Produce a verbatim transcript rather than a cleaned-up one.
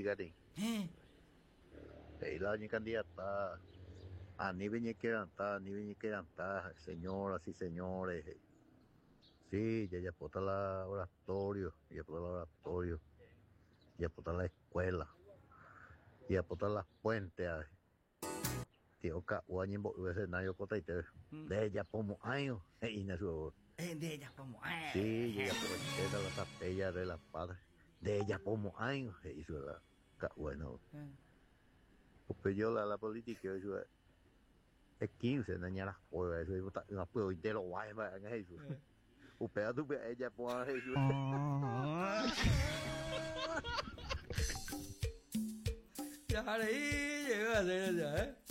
política de. Ella ni candidata. A ni venía que cantar, ni venía que cantar, señoras y señores. Sí, ya ya puta la oratorio, ya puta la oratorio, ya puta la escuela, ya puta las puentes. Tío Caguañi, ese nayo cotaite, de ella como años, e Inés. De ella como Sí, ella aprovechó la tapella de la padre. De ella como años, e hizo la bueno. Porque yo la, la política, eso es quince, dañar las cosas, eso es una puedo entero guay, va, en eso. Upea tu ella pone eso. Ya ahí llega a ser, ¿eh?